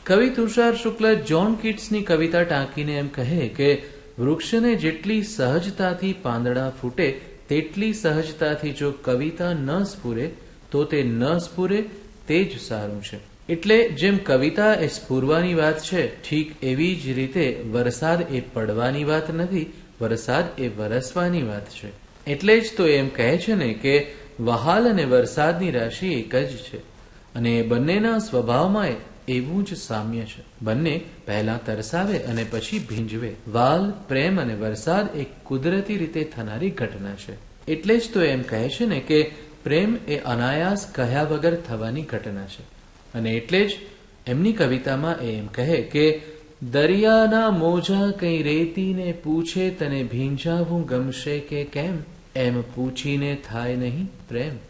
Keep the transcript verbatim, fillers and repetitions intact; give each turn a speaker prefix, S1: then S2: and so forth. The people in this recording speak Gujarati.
S1: કવિ તુષાર શુક્લ જ્હોન કીટ્સની કવિતા ટાંકીને એમ કહે કે વૃક્ષને જેટલી સહજતાથી પાંદડા ફૂટે તેટલી સહજતાથી જો કવિતા ન સ્ફુરે તો તે ન સ્ફુરે તે જ સારું છે. એટલે જેમ કવિતા એ સ્ફુરવાની વાત છે, ઠીક એવી જ રીતે વરસાદ એ પડવાની વાત નથી, વરસાદ એ વરસવાની વાત છે. એટલે જ તો એમ કહે છે ને કે વહાલ અને વરસાદની રાશિ એક જ છે અને બંનેના સ્વભાવમાં એવું જ સામ્ય છે. બંને પહેલા તરસાવે અને પછી ભીંજવે. વાલ, પ્રેમ અને વરસાદ એક કુદરતી રીતે થનારી ઘટના છે. એટલે જ તો એમ કહે છે ને કે પ્રેમ એ અનાયાસ કહ્યા વગર થવાની ઘટના છે. અને એટલે જ એમની કવિતામાં એ એમ કહે કે દરિયાના મોજા કઈ રેતીને પૂછે તને ભીંજાવું ગમશે કે કેમ, એમ પૂછીને થાય નહીં પ્રેમ.